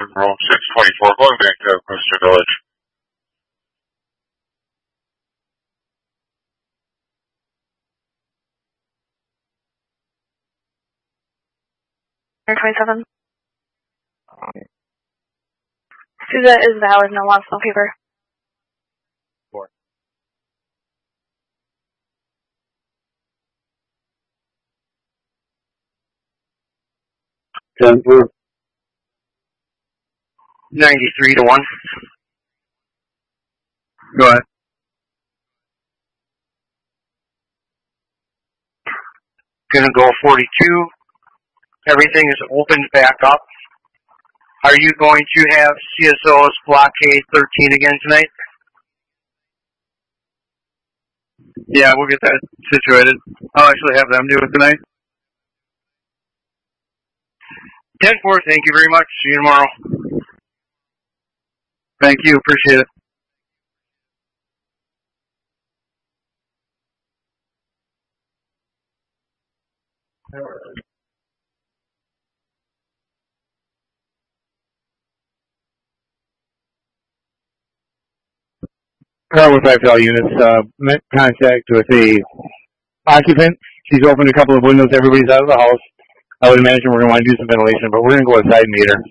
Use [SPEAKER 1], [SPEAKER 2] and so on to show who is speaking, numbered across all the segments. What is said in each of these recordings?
[SPEAKER 1] room 624, going back to Brewster Village.
[SPEAKER 2] Air 27. Sousa is valid, no loss, no fever.
[SPEAKER 3] 4.
[SPEAKER 4] Denver.
[SPEAKER 3] 93-1.
[SPEAKER 4] Go ahead.
[SPEAKER 3] Gonna go 42. Everything is opened back up. Are you going to have CSO's blockade 13 again tonight?
[SPEAKER 4] Yeah, we'll get that situated. I'll actually have them do it tonight.
[SPEAKER 3] 10-4, thank you very much. See you tomorrow.
[SPEAKER 4] Thank you, appreciate it. With all units, met contact with a occupant. She's opened a couple of windows. Everybody's out of the house. I would imagine we're going to want to do some ventilation, but we're going to go outside and meet her.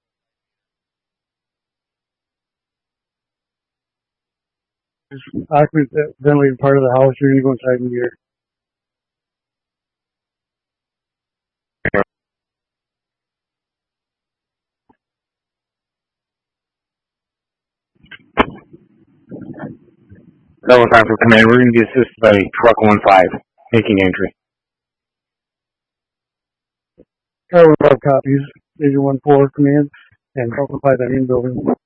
[SPEAKER 4] Occupant ventilating part of the house. You're going to go inside and meet her. Level 5 for command. We're going to be assisted by truck 15 making entry. Tower 5 copies. Agent 14 command and Delta 5 in building.